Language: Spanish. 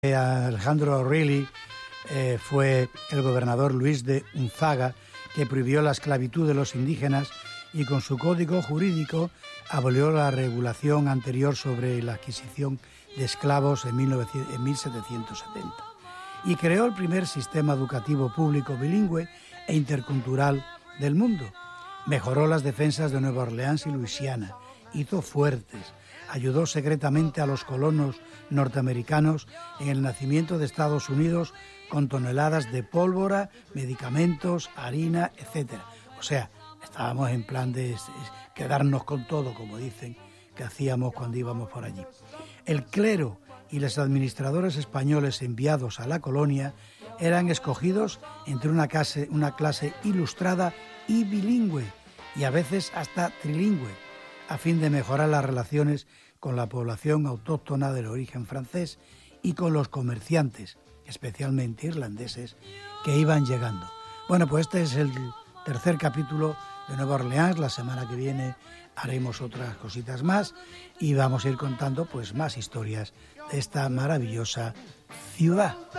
Alejandro O'Reilly fue el gobernador Luis de Unzaga, que prohibió la esclavitud de los indígenas y con su código jurídico abolió la regulación anterior sobre la adquisición de esclavos en 1770 y creó el primer sistema educativo público bilingüe e intercultural del mundo. Mejoró las defensas de Nueva Orleans y Luisiana, hizo fuertes, ayudó secretamente a los colonos norteamericanos en el nacimiento de Estados Unidos con toneladas de pólvora, medicamentos, harina, etc. O sea, estábamos en plan de quedarnos con todo, como dicen, que hacíamos cuando íbamos por allí. El clero y los administradores españoles enviados a la colonia eran escogidos entre una clase ilustrada y bilingüe, y a veces hasta trilingüe, a fin de mejorar las relaciones con la población autóctona del origen francés y con los comerciantes, especialmente irlandeses, que iban llegando. Bueno, pues este es el tercer capítulo de Nueva Orleans. La semana que viene haremos otras cositas más y vamos a ir contando pues más historias de esta maravillosa ciudad.